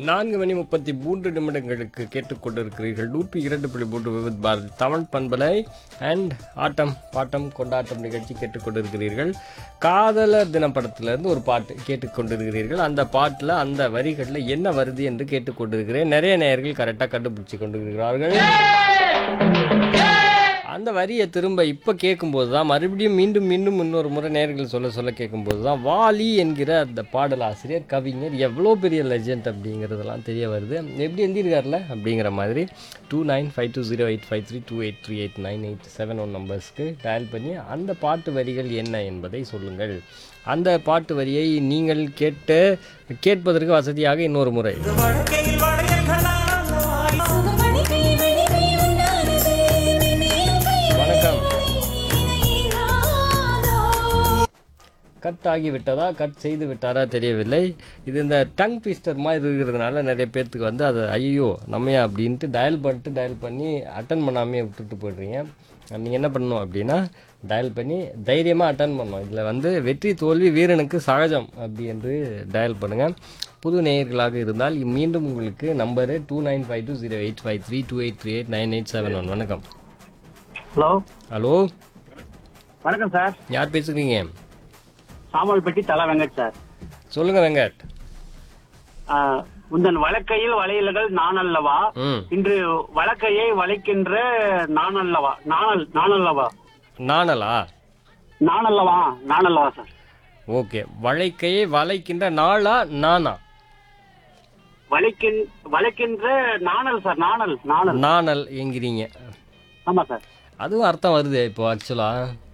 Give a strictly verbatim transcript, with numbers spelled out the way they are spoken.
நான்கு மணி முப்பத்தி மூன்று நிமிடங்களுக்கு கேட்டுக்கொண்டிருக்கிறீர்கள். நூற்றி இரண்டு புள்ளி மூன்று விவித் பாரதி தமிழ் பண்பலை அண்ட் ஆட்டம் பாட்டம் கொண்டாட்டம் நிகழ்ச்சி கேட்டுக்கொண்டிருக்கிறீர்கள். காதலர் தின படத்திலிருந்து ஒரு பாட்டு கேட்டுக்கொண்டிருக்கிறீர்கள். அந்த பாட்டில் அந்த வரிகளில் என்ன வருது என்று கேட்டுக்கொண்டிருக்கிறேன். நிறைய நேயர்கள் கரெக்டாக கண்டுபிடிச்சி கொண்டிருக்கிறார்கள். அந்த வரியை திரும்ப இப்போ கேட்கும்போது தான், மறுபடியும் மீண்டும் மீண்டும் இன்னொரு முறை நேர்கள் சொல்ல சொல்ல கேட்கும்போது தான் வாலி என்கிற அந்த பாடலாசிரியர் கவிஞர் எவ்வளோ பெரிய லெஜெண்ட் அப்படிங்கிறதெல்லாம் தெரிய வருது. எப்படி எழுதியிருக்காருல அப்படிங்கிற மாதிரி two nine five two zero eight five three two eight three eight nine eight seven one நம்பர்ஸ்க்கு dial பண்ணி அந்த பாட்டு வரிகள் என்ன என்பதை சொல்லுங்கள். அந்த பாட்டு வரியை நீங்கள் கேட்டு கேட்பதற்கு வசதியாக இன்னொரு முறை கட் ஆகிவிட்டதா, கட் செய்து விட்டாரா தெரியவில்லை. இது இந்த டங் ட்விஸ்டர் மாதிரி இருக்கிறதுனால நிறைய பேர்த்துக்கு வந்து அதை ஐயோ நம்மையா அப்படின்ட்டு டயல் பண்ணிட்டு டயல் பண்ணி அட்டன் பண்ணாமே விட்டுட்டு போய்ட்றீங்க. நீங்கள் என்ன பண்ணணும் அப்படின்னா டயல் பண்ணி தைரியமாக அட்டன் பண்ணணும். இதில் வந்து வெற்றி தோல்வி வீரனுக்கு சகஜம் அப்படி என்று டயல் பண்ணுங்கள். புது நேயர்களாக இருந்தால் மீண்டும் உங்களுக்கு number two nine five two zero eight five three two eight three eight nine eight seven one. வணக்கம். ஹலோ ஹலோ வணக்கம் சார். யார் பேசுகிறீங்க? சாமல்பட்டி தலா வெங்கட் சார். சொல்லுங்க வெங்கட். உந்தன் வழக்கையில் வளையல்கள் நான் அல்லவா, இன்று வழக்கையை வளைக்கின்ற நான் அல்லவா, நானல் நானல்லவா நானலா நானல்லவா நானல்லவா சார். ஓகே, வளைக்கையை வளைக்கின்ற நாளா நானா? வளைக்கின் வளைக்கின்ற நாணல் சார். நாணல் நாணல் நாணல் என்கிறீங்க. ஆமா சார். அதுவும் அர்த்தம் வருது இப்போ ஆக்சுவலா.